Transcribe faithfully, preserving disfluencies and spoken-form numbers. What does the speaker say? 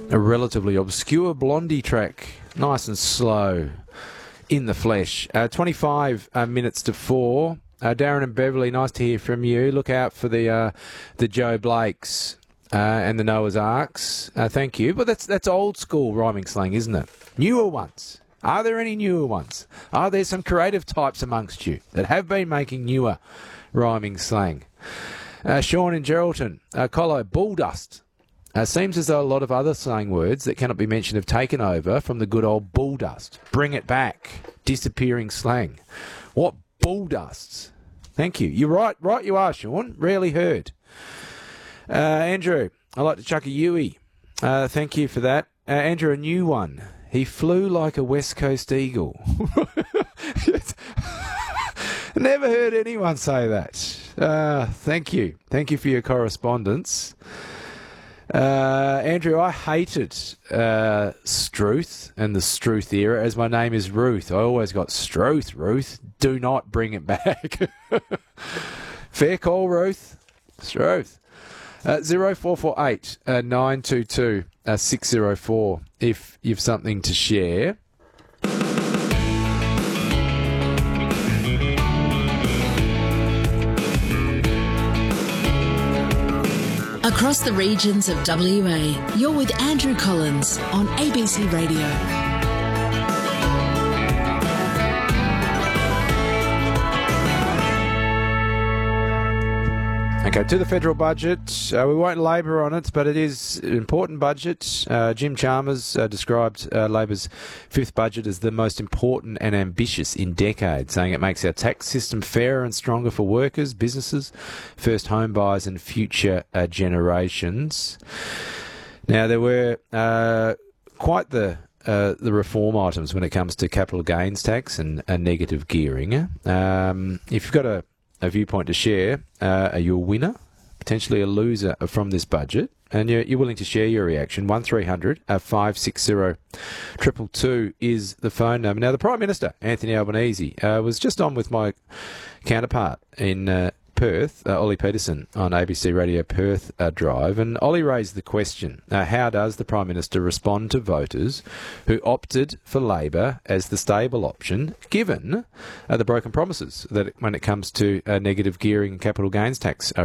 a relatively obscure Blondie track, nice and slow, in the flesh. Uh, twenty-five uh, minutes to four. Uh, Darren and Beverly, nice to hear from you. Look out for the uh, the Joe Blakes uh, and the Noah's Arks. Uh, thank you. But that's that's old school rhyming slang, isn't it? Newer ones. Are there any newer ones? Are there some creative types amongst you that have been making newer rhyming slang? Uh, Sean in Geraldton, uh, Colo, bull dust. Uh, seems as though a lot of other slang words that cannot be mentioned have taken over from the good old bull dust. Bring it back. Disappearing slang. What bull dusts? Thank you. You're right, right you are, Sean. Rarely heard. Uh, Andrew, I'd like to chuck a Yui. Uh, thank you for that. Uh, Andrew, a new one. He flew like a West Coast eagle. Never heard anyone say that. Uh, thank you. Thank you for your correspondence. Uh, Andrew, I hated uh, Struth and the Struth era, as my name is Ruth. I always got Struth, Ruth. Do not bring it back. Fair call, Ruth. Struth. Uh, zero four four eight nine two two six zero four if you've something to share. Across the regions of W A, you're with Andrew Collins on A B C Radio. Okay, to the federal budget. Uh, we won't labour on it, but it is an important budget. Uh, Jim Chalmers uh, described uh, Labor's fifth budget as the most important and ambitious in decades, saying it makes our tax system fairer and stronger for workers, businesses, first home buyers and future uh, generations. Now, there were uh, quite the uh, the reform items when it comes to capital gains tax and uh, negative gearing. Um, if you've got a a viewpoint to share, uh, are you a winner, potentially a loser from this budget? And you're, you're willing to share your reaction. one three hundred five six zero two two two is the phone number. Now, the Prime Minister, Anthony Albanese, uh, was just on with my counterpart in uh, Perth, uh, Ollie Peterson, on A B C Radio Perth uh, Drive, and Ollie raised the question, uh, how does the Prime Minister respond to voters who opted for Labor as the stable option, given uh, the broken promises that when it comes to uh, negative gearing and capital gains tax uh,